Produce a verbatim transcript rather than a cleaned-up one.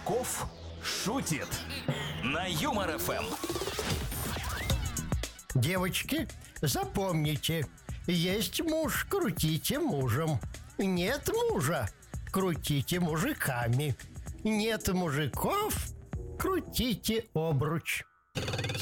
Мужиков шутит на Юмор эф эм. Девочки, запомните, есть муж, крутите мужем. Нет мужа, крутите мужиками. Нет мужиков, крутите обруч.